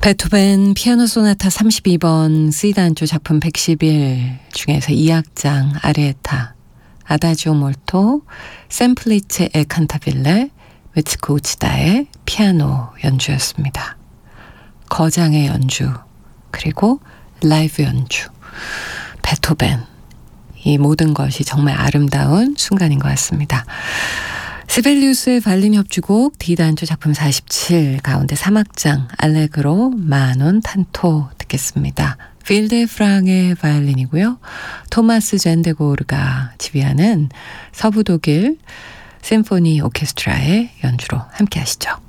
베토벤 피아노 소나타 32번 C단조 작품 111 중에서 2악장 아리에타 아다지오 몰토 샘플리체 에 칸타빌레 웨츠코 우치다의 피아노 연주였습니다. 거장의 연주 그리고 라이브 연주 베토벤 이 모든 것이 정말 아름다운 순간인 것 같습니다. 시벨리우스의 바이올린 협주곡 D단조 작품 47 가운데 3악장 알레그로 마논 탄토 듣겠습니다. 필데 프랑의 바이올린이고요. 토마스 젠데고르가 지휘하는 서부 독일 심포니 오케스트라의 연주로 함께 하시죠.